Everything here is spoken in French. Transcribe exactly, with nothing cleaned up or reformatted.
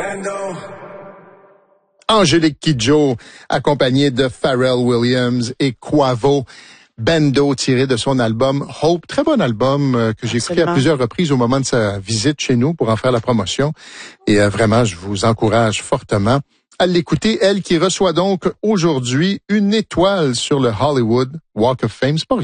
Angélique Kidjo, accompagnée de Pharrell Williams et Quavo. Bando, tiré de son album Hope. Très bon album euh, que j'ai écouté à plusieurs reprises au moment de sa visite chez nous pour en faire la promotion. Et euh, vraiment, je vous encourage fortement à l'écouter. Elle qui reçoit donc aujourd'hui une étoile sur le Hollywood Walk of Fame. C'est pas